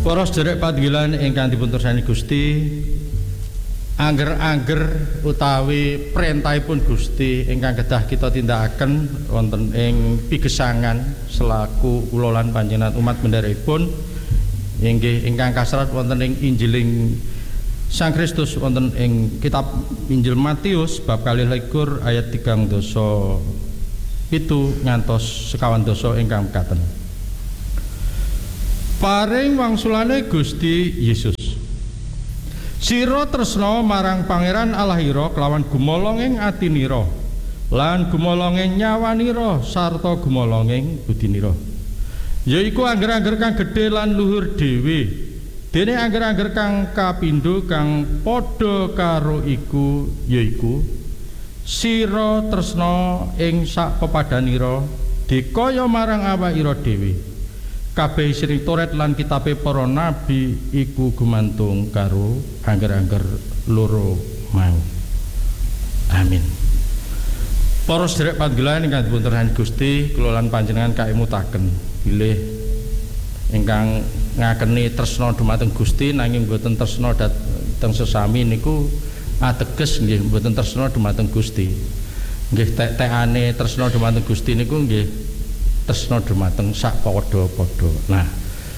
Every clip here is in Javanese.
Para sedherek panggilan ingkang dipuntursani Gusti, angger-angger utawi perintahipun Gusti ingkang kedah kita tindakaken wonten ing pigesangan selaku kula lan panjenengan umat bendaripun inggih ingkang kasrat wonten ing Injiling Sang Kristus wonten ing kitab Injil Matius bab 21 ayat 3 dosa 7 ngantos sekawan dosa ingkang mekaten. Paring wangsulane Gusti Yesus. Sira tresna marang Pangeran Allahira kelawan gumolonging atinira lan gumolonging nyawanira sarta gumolonging budinira. Yaiku angger-angger kang gedhe lan luhur dhewe. Dene angger-angger kang kapindho kang padha karo iku yaiku sira tresna ing sak pepadanira dikaya marang awakira dhewe. Kabeh sing Toret lan kitabe para nabi iku gumantung karo angger-angger loro mau. Amin. Para sedherek panggilan ingkang dipuntursani Gusti, kula lan panjenengan kaemutaken bilih ingkang ngakeni tresna dhumateng Gusti nanging mboten tresna dhateng sesami niku ateges nggih mboten tresna dhumateng Gusti. Nggih tekane tresna dhumateng Gusti niku nggih tresna dhumateng sak padha-padha. Nah,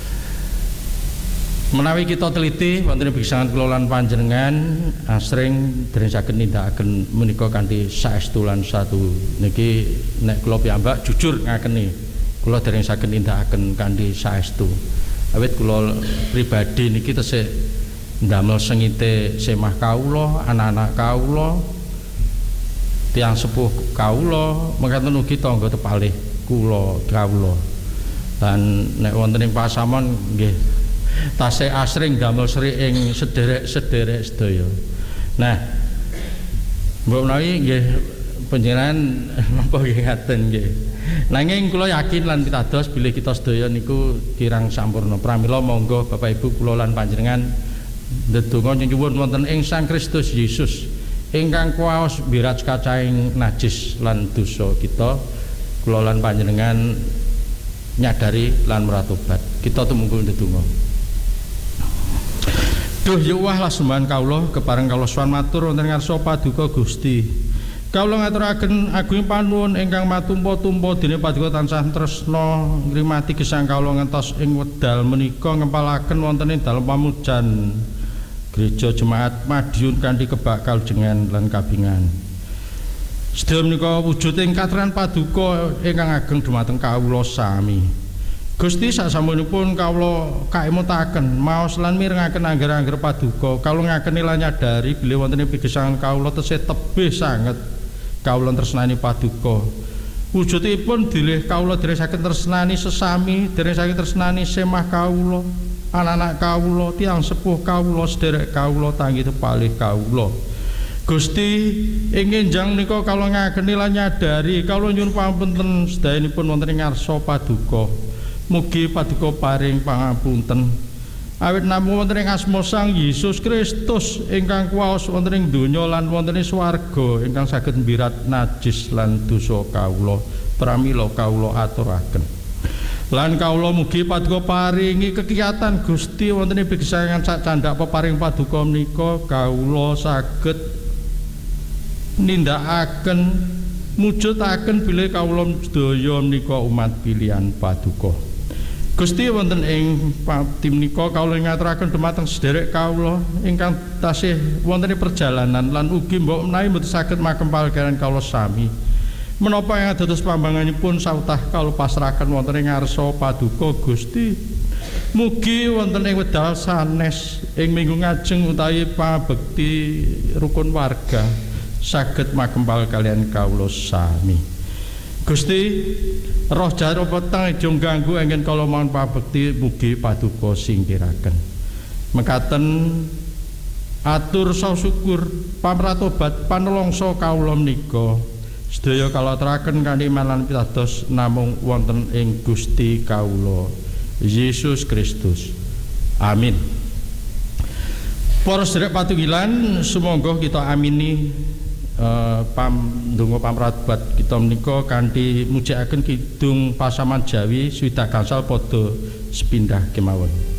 menawi kita teliti wonten ing pigesangan kula lan panjenengan asring dereng saged nindakaken menika kanthi saestu lan satu niki nek kula piyambak jujur ngakeni kula dereng saged nindakaken kanthi saestu. Awit kula pribadi niki tesih ndamel sengite semah kawula, anak-anak kawula, tiyang sepuh kawula, mekaten ugi tangga tepalih kula kawula. Lan nek wonten ing pasaman nggih tasih asring damel sri ing sederek-sederek sedaya. Nah, mbok menawi nggih panjenengan napa nggih ngaten nggih. Nanging kula yakin lan pitados bilih kita sedaya niku kirang sampurna. Pramila monggo Bapak Ibu kula lan panjenengan ndedonga nyuwun wonten ing Sang Kristus Yesus ingkang kuwaos mbirat kacahing najis lan dosa kita. Kula lan panjenengan nyadari lan meratobat. Kita tumungkul ndedonga. Duh yuwah lasembahan kawula kepareng kawula sowan matur wonten ngarsa paduka Gusti. Kawula ngaturaken agunging panuwun ingkang matumpa-tumpa dene paduka tansah tresna ngrimati gesang kawula ngantos ing wedal menika ngempalaken wonten ing dalem pamujan Gereja Jemaat Madiun kanthi kebak kalujengan lan kabingan. Sedaya menika wujuding katran paduka ingkang ageng dhumateng kawula sami. Gusti sasampunipun kawula kaemutaken maos lan mirengaken angger-angger paduka, kawula ngakeni lan nyadari bilih wonten ing pigesangan kawula tesih tebih sanget kawula tresnani paduka. Wujudipun bilih kawula dereng saged tresnani sesami, dereng saged tresnani semah kawula, anak-anak kawula, tiyang sepuh kawula, sedherek kawula, tanggi tepalih kawula. Gusti ing enjang nika kawula ngakeni lan nyadari kawula nyuwun pangapunten sedayanipun wonten ing ngarsa paduka. Mugi paduka paring pangapunten awit namung wonten ing asma Sang Yesus Kristus ingkang kuwaos wonten ing donya lan wonten ing swarga ingkang saged mbirat najis lan dosa kawula. Pramila kawula aturaken. Lan kawula mugi paduka paringi kekiyatan Gusti wonten ing pigesangan sak candhak peparing paduka menika kawula saged nindakaken mujudaken bilih kawula sedaya menika umat pilihan paduka. Gusti wonten ing pati menika kawula ngaturaken dhumateng sedherek kawula ingkang tasih wonten ing perjalanan lan ugi mbok menawi mboten saged makempal kaliyan kawula sami. Menapa ing dados pambanganipun sawetah kawula pasrahaken wonten ing ngarsa paduka Gusti. Mugi wonten ing wedal sanes ing minggu ngajeng utawi pabekti rukun warga saged makempal kalian kawula sami. Gusti roh jaro peteng aja ganggu engken kala mawon pabekti mugi paduka singkiraken. Mekaten atur syukur pamratobat panelongso kawula menika sedaya kala aturaken kanthi iman lan pitados namung wonten ing Gusti kawula Yesus Kristus. Amin. Para sedherek patunggilan, sumangga kita amini ndonga pamratobat kita menika kanthi mujikaken kidung pasaman Jawi swidak gangsal padha sepindah kemawon.